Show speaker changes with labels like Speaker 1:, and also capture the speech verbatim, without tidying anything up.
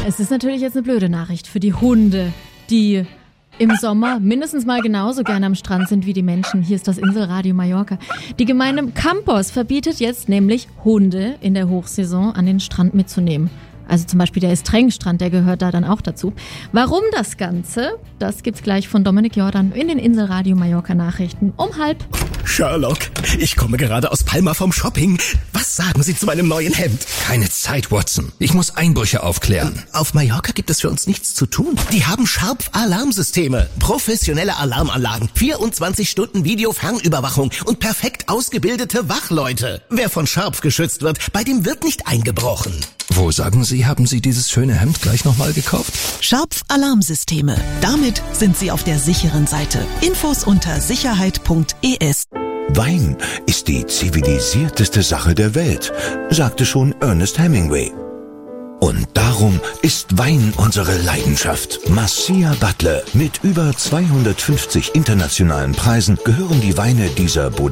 Speaker 1: Es ist natürlich jetzt eine blöde Nachricht für die Hunde, die im Sommer mindestens mal genauso gerne am Strand sind wie die Menschen. Hier ist das Inselradio Mallorca. Die Gemeinde Campos verbietet jetzt nämlich Hunde in der Hochsaison an den Strand mitzunehmen. Also zum Beispiel der Estrengenstrand, der gehört da dann auch dazu. Warum das Ganze? Das gibt's gleich von Dominik Jordan in den Inselradio Mallorca Nachrichten um halb.
Speaker 2: Sherlock, ich komme gerade aus Palma vom Shopping. Was sagen Sie zu meinem neuen Hemd?
Speaker 3: Keine Zeit, Watson. Ich muss Einbrüche aufklären.
Speaker 2: Auf Mallorca gibt es für uns nichts zu tun. Die haben Sharp-Alarmsysteme, professionelle Alarmanlagen, vierundzwanzig Stunden Video-Fernüberwachung und perfekt ausgebildete Wachleute. Wer von Sharp geschützt wird, bei dem wird nicht eingebrochen.
Speaker 3: Wo, sagen Sie, haben Sie dieses schöne Hemd gleich nochmal gekauft?
Speaker 4: Scharpf Alarmsysteme. Damit sind Sie auf der sicheren Seite. Infos unter sicherheit punkt e s.
Speaker 5: Wein ist die zivilisierteste Sache der Welt, sagte schon Ernest Hemingway. Und darum ist Wein unsere Leidenschaft. Marcia Butler. Mit über zweihundertfünfzig internationalen Preisen gehören die Weine dieser